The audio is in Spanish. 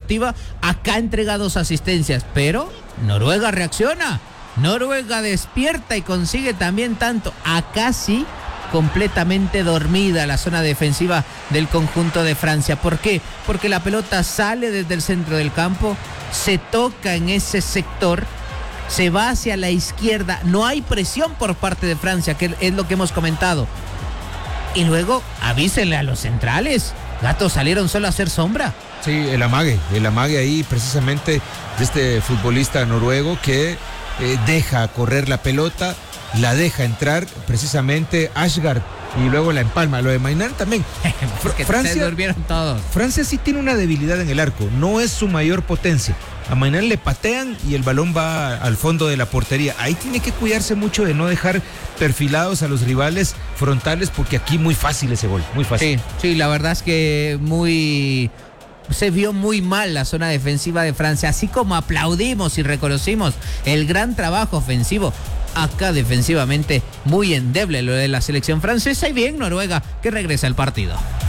productiva. Acá entrega 2 asistencias, pero Noruega reacciona. Noruega despierta y consigue también tanto. Acá sí, completamente dormida la zona defensiva del conjunto de Francia. ¿Por qué? Porque la pelota sale desde el centro del campo, se toca en ese sector, se va hacia la izquierda, no hay presión por parte de Francia, que es lo que hemos comentado. Y luego avísenle a los centrales, gatos, salieron solo a hacer sombra. Sí, el amague ahí precisamente de este futbolista noruego que deja correr la pelota, la deja entrar precisamente Ashgard y luego la empalma. Lo de Maynard también. Francia, se durmieron todos. Francia sí tiene una debilidad en el arco, no es su mayor potencia. A Maynard le patean y el balón va al fondo de la portería. Ahí tiene que cuidarse mucho de no dejar perfilados a los rivales frontales, porque aquí muy fácil ese gol, muy fácil. Sí, la verdad es que se vio muy mal la zona defensiva de Francia, así como aplaudimos y reconocimos el gran trabajo ofensivo. Acá defensivamente muy endeble lo de la selección francesa, y bien Noruega, que regresa al partido.